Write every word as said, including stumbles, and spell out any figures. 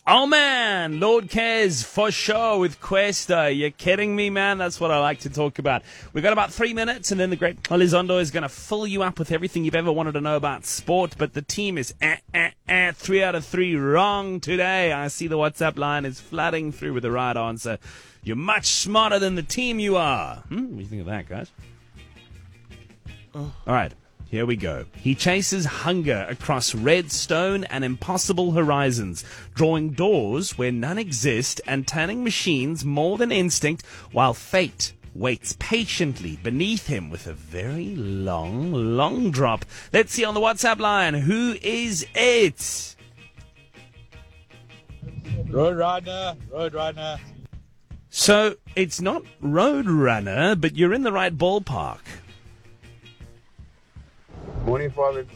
Oh, man, Lord Cares for sure with Cuesta. You're kidding me, man? That's what I like to talk about. We've got about three minutes, and then the great Elizondo is going to fill you up with everything you've ever wanted to know about sport, but the team is eh, eh, eh, three out of three wrong today. I see the WhatsApp line is flooding through with the right answer. You're much smarter than the team you are. Hmm, what do you think of that, guys? Oh. All right. Here we go. He chases hunger across red stone and impossible horizons, drawing doors where none exist and turning machines more than instinct, while fate waits patiently beneath him with a very long, long drop. Let's see on the WhatsApp line, who is it? Roadrunner, Roadrunner. So, it's not Roadrunner, but you're in the right ballpark. Morning, Father.